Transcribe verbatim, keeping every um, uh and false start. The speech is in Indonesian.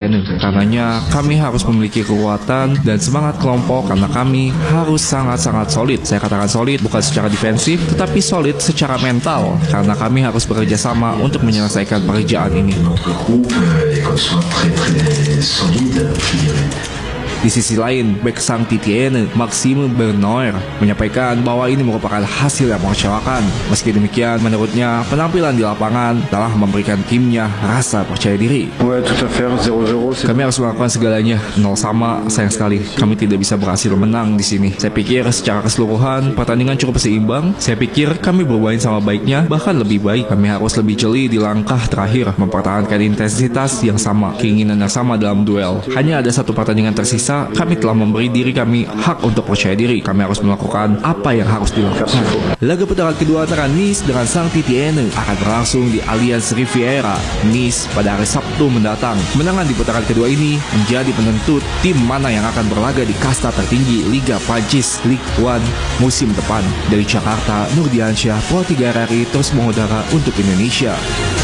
Etienne. Karenanya kami harus memiliki kekuatan dan semangat kelompok karena kami harus sangat-sangat solid. Saya katakan solid bukan secara defensif, tetapi solid secara mental karena kami harus bekerja sama untuk menyelesaikan pekerjaan ini. Di sisi lain, bek sang Etienne, Maxime Bernauer, menyampaikan bahwa ini merupakan hasil yang mengecewakan. Meski demikian, menurutnya penampilan di lapangan telah memberikan timnya rasa percaya diri. Kami harus melakukan segalanya. Nol sama, sayang sekali kami tidak bisa berhasil menang di sini. Saya pikir secara keseluruhan pertandingan cukup seimbang. Saya pikir kami bermain sama baiknya, bahkan lebih baik. Kami harus lebih jeli di langkah terakhir, mempertahankan intensitas yang sama, keinginan yang sama dalam duel. Hanya ada satu pertandingan tersisa. Kami telah memberi diri kami hak untuk percaya diri. Kami harus melakukan apa yang harus dilakukan. Laga putaran kedua antara Nice dengan sang Etienne akan berlangsung di Allianz Riviera, Nice pada hari Sabtu mendatang. Kemenangan di putaran kedua ini menjadi penentu tim mana yang akan berlaga di kasta tertinggi Liga Prancis Ligue satu musim depan. Dari Jakarta, Nurdiansyah, Pro tiga R R I terus mengudara untuk Indonesia.